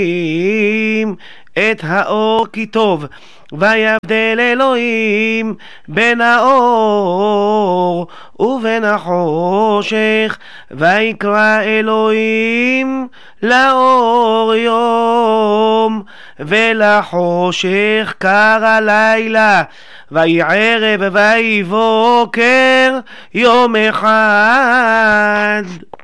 את האור כי טוב, ויבדל אלוהים בין האור ובין החושך, ויקרא אלוהים לאור יום ולחושך קרא לילה, ויהי ערב ויהי בוקר יום אחד.